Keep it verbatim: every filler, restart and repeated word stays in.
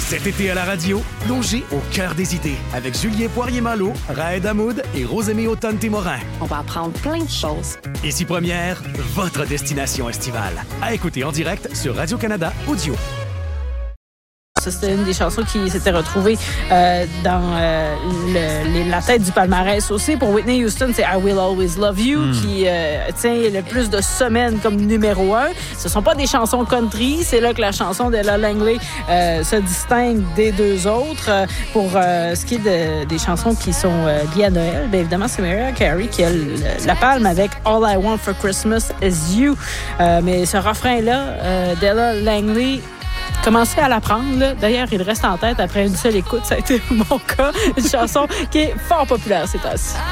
Cet été à la radio, plongez au cœur des idées avec Julien Poirier-Malo, Raed Hamoud et Rosemée Automne-Témorin. On va apprendre plein de choses. Ici Première, votre destination estivale. À écouter en direct sur Radio-Canada Audio. Ça, c'était une des chansons qui s'était retrouvée euh, dans euh, le, les, la tête du palmarès aussi. Pour Whitney Houston, c'est I Will Always Love You mm. qui euh, tient le plus de semaines comme numéro un. Ce sont pas des chansons country. C'est là que la chanson d'Ella Langley euh, se distingue des deux autres. Euh, pour euh, ce qui est de, des chansons qui sont euh, liées à Noël, bien évidemment, c'est Mariah Carey qui a le, la palme avec All I Want for Christmas Is You. Euh, mais ce refrain-là euh, d'Ella Langley, commencez à l'apprendre. Là. D'ailleurs, il reste en tête après une seule écoute. Ça a été mon cas. Une chanson qui est fort populaire ces temps-ci.